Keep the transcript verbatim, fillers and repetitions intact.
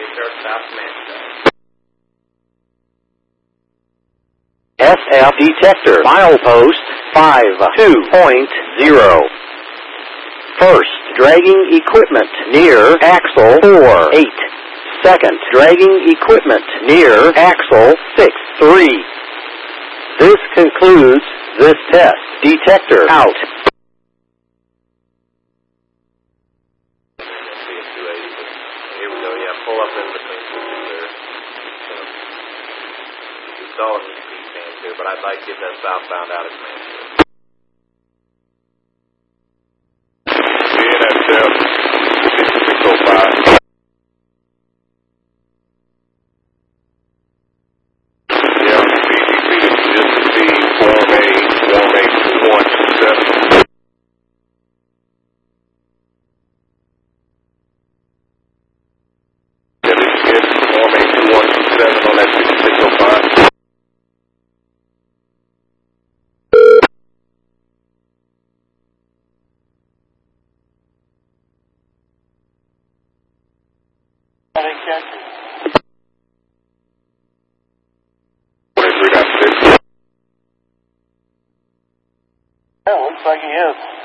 S F detector milepost five two point zero. First, dragging equipment near axle four eight. Second, dragging equipment near axle six three. This concludes this test. Detector out. Pull up in between two there. He's stalling his speed fans here, but I'd like to get that southbound out of command here. D N S F six oh five. Yeah, B G C is just to see Form A, Form A one seven. On that six oh five. I didn't catch it. twenty-three point six. Yeah, looks like he is.